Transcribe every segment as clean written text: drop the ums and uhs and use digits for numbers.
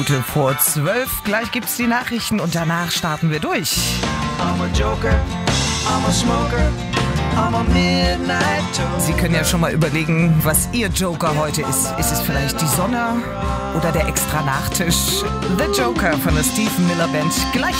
Vor 12. Gleich gibt's die Nachrichten und danach starten wir durch. I'm a Joker, I'm a smoker, I'm a midnight toker. Sie können ja schon mal überlegen, was Ihr Joker heute ist. Ist es vielleicht die Sonne oder der extra Nachtisch? The Joker von der Steve Miller Band. Gleich.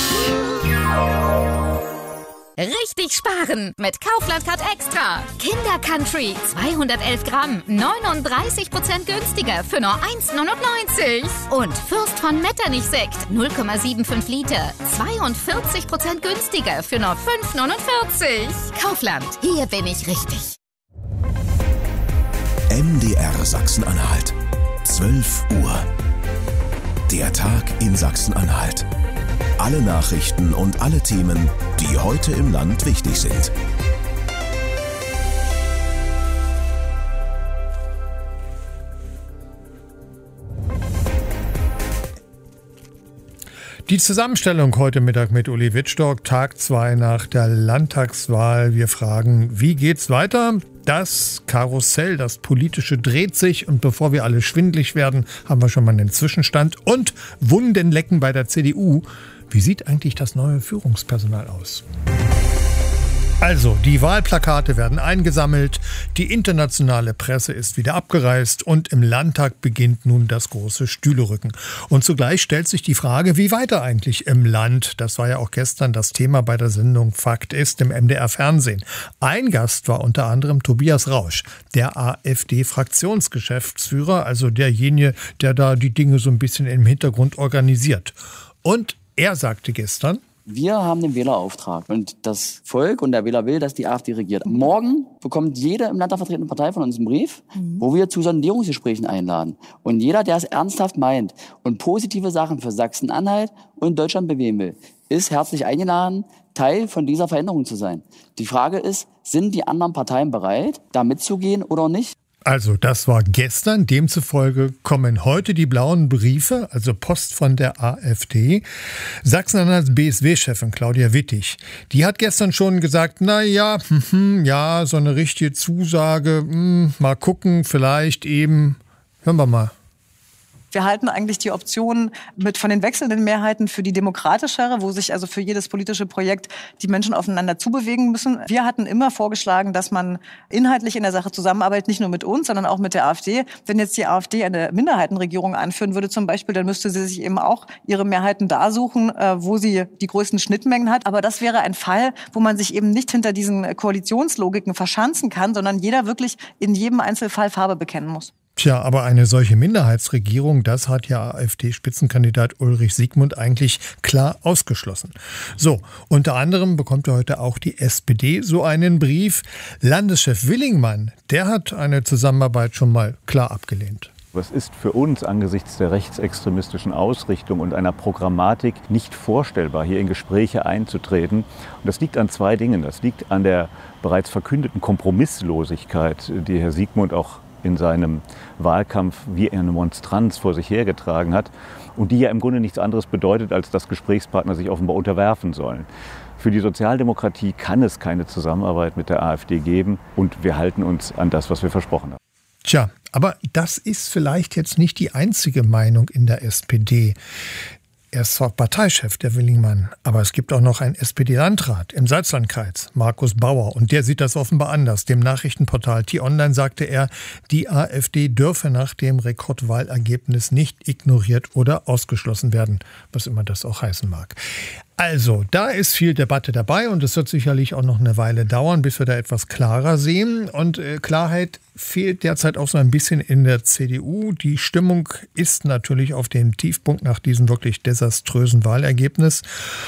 Richtig sparen mit Kaufland Card Extra. Kinder Country 211 Gramm, 39% günstiger für nur 1,99. Und Fürst von Metternich Sekt 0,75 Liter, 42% günstiger für nur 5,49. Kaufland, hier bin ich richtig. MDR Sachsen-Anhalt, 12 Uhr. Der Tag in Sachsen-Anhalt. Alle Nachrichten und alle Themen, die heute im Land wichtig sind. Die Zusammenstellung heute Mittag mit Uli Wittstock, Tag 2 nach der Landtagswahl. Wir fragen, wie geht's weiter? Das Karussell, das Politische dreht sich und bevor wir alle schwindelig werden, haben wir schon mal einen Zwischenstand und Wundenlecken bei der CDU. Wie sieht eigentlich das neue Führungspersonal aus? Also, die Wahlplakate werden eingesammelt, die internationale Presse ist wieder abgereist und im Landtag beginnt nun das große Stühlerücken. Und zugleich stellt sich die Frage, wie weiter eigentlich im Land? Das war ja auch gestern das Thema bei der Sendung Fakt ist im MDR Fernsehen. Ein Gast war unter anderem Tobias Rausch, der AfD-Fraktionsgeschäftsführer, also derjenige, der da die Dinge so ein bisschen im Hintergrund organisiert. Und er sagte gestern: Wir haben den Wählerauftrag und das Volk und der Wähler will, dass die AfD regiert. Morgen bekommt jede im Landtag vertretene Partei von uns einen Brief, wo wir zu Sondierungsgesprächen einladen. Und jeder, der es ernsthaft meint und positive Sachen für Sachsen-Anhalt und Deutschland bewegen will, ist herzlich eingeladen, Teil von dieser Veränderung zu sein. Die Frage ist, sind die anderen Parteien bereit, da mitzugehen oder nicht? Also das war gestern, demzufolge kommen heute die blauen Briefe, also Post von der AfD. Sachsen-Anhalts BSW-Chefin Claudia Wittig, die hat gestern schon gesagt, ja, so eine richtige Zusage, mal gucken, vielleicht eben, hören wir mal. Wir halten eigentlich die Option von den wechselnden Mehrheiten für die demokratischere, wo sich also für jedes politische Projekt die Menschen aufeinander zubewegen müssen. Wir hatten immer vorgeschlagen, dass man inhaltlich in der Sache zusammenarbeitet, nicht nur mit uns, sondern auch mit der AfD. Wenn jetzt die AfD eine Minderheitenregierung anführen würde zum Beispiel, dann müsste sie sich eben auch ihre Mehrheiten da suchen, wo sie die größten Schnittmengen hat. Aber das wäre ein Fall, wo man sich eben nicht hinter diesen Koalitionslogiken verschanzen kann, sondern jeder wirklich in jedem Einzelfall Farbe bekennen muss. Tja, aber eine solche Minderheitsregierung, das hat ja AfD-Spitzenkandidat Ulrich Siegmund eigentlich klar ausgeschlossen. So, unter anderem bekommt ja heute auch die SPD so einen Brief. Landeschef Willingmann, der hat eine Zusammenarbeit schon mal klar abgelehnt. Es ist für uns angesichts der rechtsextremistischen Ausrichtung und einer Programmatik nicht vorstellbar, hier in Gespräche einzutreten. Und das liegt an zwei Dingen. Das liegt an der bereits verkündeten Kompromisslosigkeit, die Herr Siegmund auch in seinem Wahlkampf wie eine Monstranz vor sich hergetragen hat und die ja im Grunde nichts anderes bedeutet, als dass Gesprächspartner sich offenbar unterwerfen sollen. Für die Sozialdemokratie kann es keine Zusammenarbeit mit der AfD geben und wir halten uns an das, was wir versprochen haben. Tja, aber das ist vielleicht jetzt nicht die einzige Meinung in der SPD. Er ist zwar Parteichef, der Willingmann, aber es gibt auch noch einen SPD-Landrat im Salzlandkreis, Markus Bauer. Und der sieht das offenbar anders. Dem Nachrichtenportal T-Online sagte er, die AfD dürfe nach dem Rekordwahlergebnis nicht ignoriert oder ausgeschlossen werden, was immer das auch heißen mag. Also, da ist viel Debatte dabei und es wird sicherlich auch noch eine Weile dauern, bis wir da etwas klarer sehen. Und Klarheit fehlt derzeit auch so ein bisschen in der CDU. Die Stimmung ist natürlich auf dem Tiefpunkt nach diesem wirklich desaströsen Wahlergebnis.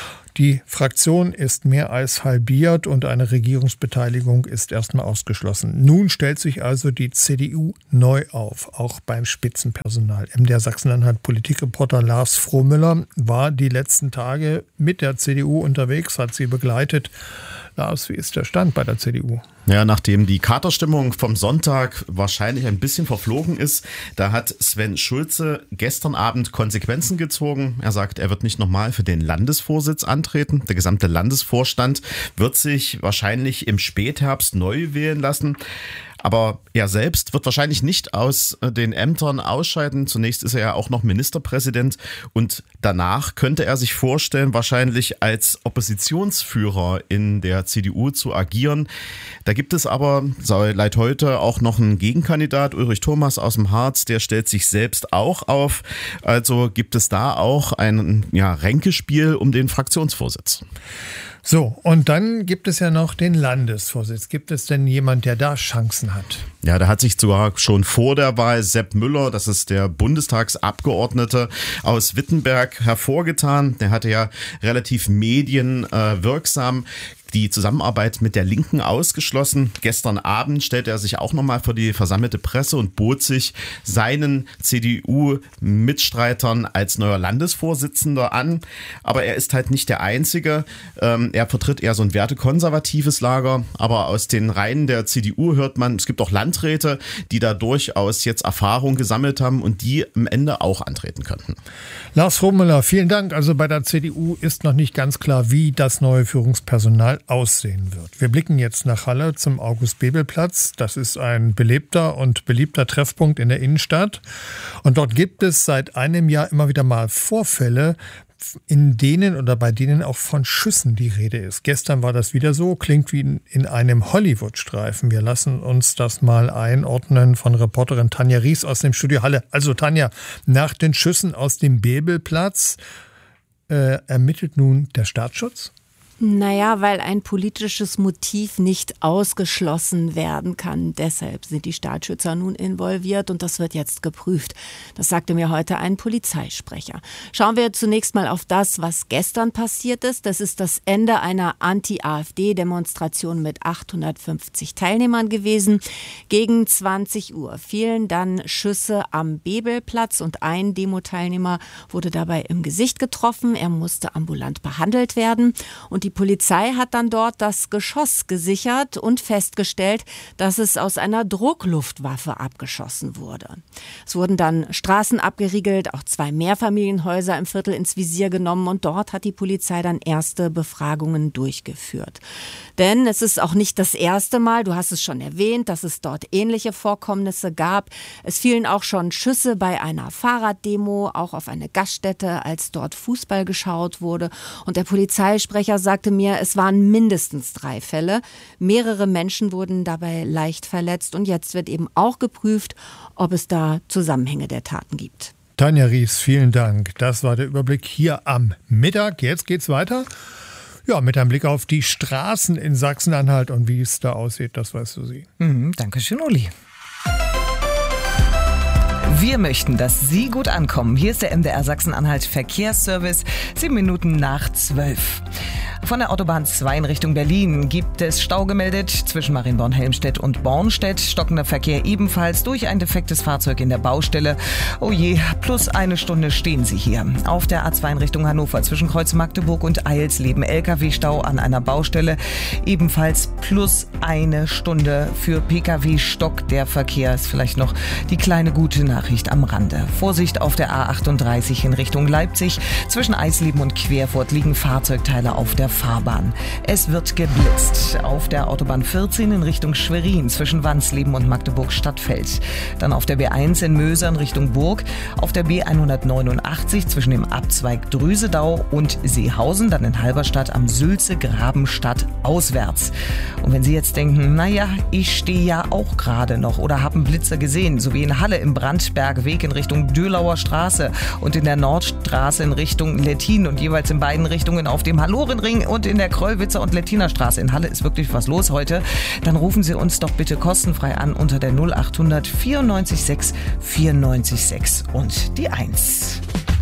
Die Fraktion ist mehr als halbiert und eine Regierungsbeteiligung ist erstmal ausgeschlossen. Nun stellt sich also die CDU neu auf, auch beim Spitzenpersonal. MDR Sachsen-Anhalt Politikreporter Lars Frohmüller war die letzten Tage mit der CDU unterwegs, hat sie begleitet. Lars, wie ist der Stand bei der CDU? Ja, nachdem die Katerstimmung vom Sonntag wahrscheinlich ein bisschen verflogen ist, da hat Sven Schulze gestern Abend Konsequenzen gezogen. Er sagt, er wird nicht nochmal für den Landesvorsitz antreten. Der gesamte Landesvorstand wird sich wahrscheinlich im Spätherbst neu wählen lassen. Aber er selbst wird wahrscheinlich nicht aus den Ämtern ausscheiden. Zunächst ist er ja auch noch Ministerpräsident und danach könnte er sich vorstellen, wahrscheinlich als Oppositionsführer in der CDU zu agieren. Da gibt es aber seit heute auch noch einen Gegenkandidat, Ulrich Thomas aus dem Harz, der stellt sich selbst auch auf. Also gibt es da auch ein Ränkespiel um den Fraktionsvorsitz. So, und dann gibt es ja noch den Landesvorsitz. Gibt es denn jemand, der da Chancen hat? Ja, da hat sich sogar schon vor der Wahl Sepp Müller, das ist der Bundestagsabgeordnete aus Wittenberg, hervorgetan. Der hatte ja relativ medienwirksam die Zusammenarbeit mit der Linken ausgeschlossen. Gestern Abend stellte er sich auch nochmal vor die versammelte Presse und bot sich seinen CDU-Mitstreitern als neuer Landesvorsitzender an. Aber er ist halt nicht der Einzige. Er vertritt eher so ein wertekonservatives Lager. Aber aus den Reihen der CDU hört man, es gibt auch Landräte, die da durchaus jetzt Erfahrung gesammelt haben und die am Ende auch antreten könnten. Lars Frohmüller, vielen Dank. Also bei der CDU ist noch nicht ganz klar, wie das neue Führungspersonal aussehen wird. Wir blicken jetzt nach Halle zum August-Bebel-Platz. Das ist ein belebter und beliebter Treffpunkt in der Innenstadt. Und dort gibt es seit einem Jahr immer wieder mal Vorfälle, in denen oder bei denen auch von Schüssen die Rede ist. Gestern war das wieder so, klingt wie in einem Hollywood-Streifen. Wir lassen uns das mal einordnen von Reporterin Tanja Ries aus dem Studio Halle. Also Tanja, nach den Schüssen aus dem Bebelplatz ermittelt nun der Staatsschutz? Naja, weil ein politisches Motiv nicht ausgeschlossen werden kann. Deshalb sind die Staatsschützer nun involviert und das wird jetzt geprüft. Das sagte mir heute ein Polizeisprecher. Schauen wir zunächst mal auf das, was gestern passiert ist. Das ist das Ende einer Anti-AfD-Demonstration mit 850 Teilnehmern gewesen. Gegen 20 Uhr fielen dann Schüsse am Bebelplatz und ein Demo-Teilnehmer wurde dabei im Gesicht getroffen. Er musste ambulant behandelt werden und die Polizei hat dann dort das Geschoss gesichert und festgestellt, dass es aus einer Druckluftwaffe abgeschossen wurde. Es wurden dann Straßen abgeriegelt, auch 2 Mehrfamilienhäuser im Viertel ins Visier genommen und dort hat die Polizei dann erste Befragungen durchgeführt. Denn es ist auch nicht das erste Mal, du hast es schon erwähnt, dass es dort ähnliche Vorkommnisse gab. Es fielen auch schon Schüsse bei einer Fahrraddemo, auch auf eine Gaststätte, als dort Fußball geschaut wurde. Und der Polizeisprecher sagte mir, es waren mindestens 3 Fälle. Mehrere Menschen wurden dabei leicht verletzt und jetzt wird eben auch geprüft, ob es da Zusammenhänge der Taten gibt. Tanja Ries, vielen Dank. Das war der Überblick hier am Mittag. Jetzt geht's weiter. Ja, mit einem Blick auf die Straßen in Sachsen-Anhalt und wie es da aussieht, das weißt du sie. Dankeschön, Uli. Wir möchten, dass Sie gut ankommen. Hier ist der MDR Sachsen-Anhalt Verkehrsservice, 7 Minuten nach 12. Von der Autobahn 2 in Richtung Berlin gibt es Stau gemeldet zwischen Marienborn-Helmstedt und Bornstedt. Stockender Verkehr ebenfalls durch ein defektes Fahrzeug in der Baustelle. Oh je, plus 1 Stunde stehen Sie hier. Auf der A2 in Richtung Hannover zwischen Kreuz Magdeburg und Eilsleben LKW-Stau an einer Baustelle. Ebenfalls plus 1 Stunde für Pkw-Stock. Der Verkehr ist vielleicht noch die kleine gute Nachricht am Rande. Vorsicht auf der A38 in Richtung Leipzig. Zwischen Eisleben und Querfurt liegen Fahrzeugteile auf der Fahrbahn. Es wird geblitzt. Auf der Autobahn 14 in Richtung Schwerin zwischen Wansleben und Magdeburg-Stadtfeld. Dann auf der B1 in Mösern Richtung Burg. Auf der B189 zwischen dem Abzweig Drüsedau und Seehausen. Dann in Halberstadt am Sülze-Grabenstadt auswärts. Und wenn Sie jetzt denken, naja, ich stehe ja auch gerade noch oder habe einen Blitzer gesehen, so wie in Halle im Brandbergweg in Richtung Dölauer Straße und in der Nordstraße in Richtung Lettin und jeweils in beiden Richtungen auf dem Hallorenring und in der Krollwitzer und Lettiner Straße. In Halle ist wirklich was los heute. Dann rufen Sie uns doch bitte kostenfrei an unter der 0800 94 6 94 6 und die 1.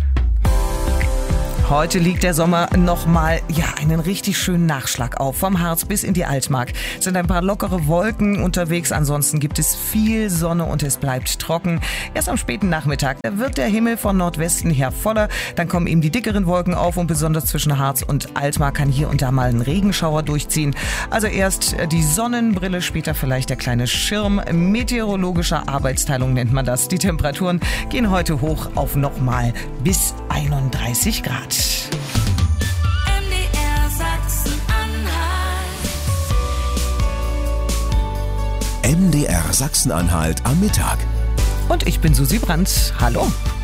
Heute liegt der Sommer nochmal einen richtig schönen Nachschlag auf. Vom Harz bis in die Altmark sind ein paar lockere Wolken unterwegs. Ansonsten gibt es viel Sonne und es bleibt trocken. Erst am späten Nachmittag wird der Himmel von Nordwesten her voller. Dann kommen eben die dickeren Wolken auf und besonders zwischen Harz und Altmark kann hier und da mal ein Regenschauer durchziehen. Also erst die Sonnenbrille, später vielleicht der kleine Schirm. Meteorologischer Arbeitsteilung nennt man das. Die Temperaturen gehen heute hoch auf nochmal bis 31 Grad. MDR Sachsen-Anhalt am Mittag. Und ich bin Susi Brandt. Hallo.